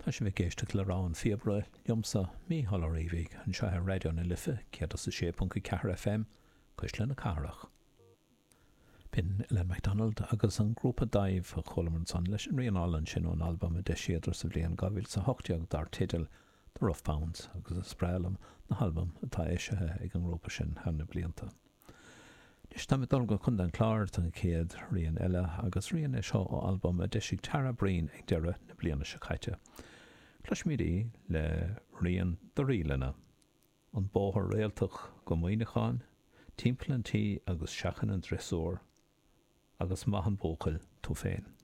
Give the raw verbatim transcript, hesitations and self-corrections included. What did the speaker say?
Tá sé bheith géiste le rán fiebre liomsa mí halaríomh an seathe radio na lifa céad sa sé punca ceathair F M chuis le na carach. Bin Len MacDonald agus an grúpa daimh a cholamar san leis an rianálan sin ón album a deisiadar sa bblion gabhfuil sa hochtiag dar tidal The Rough Pounds agus a sprélam na album atá éisithe ag an grúpa sin hena blianta. Nis tá dul go chun an chláir an céad rion eile agus rion é seo ó album a deisiigh Tara Breen ag deire na bliana se chaite. Cluismídí le rion do rialana an bóthar réaltach go muoineáin, timplantí agus seachan an dressór agus maithan bócail tú féin.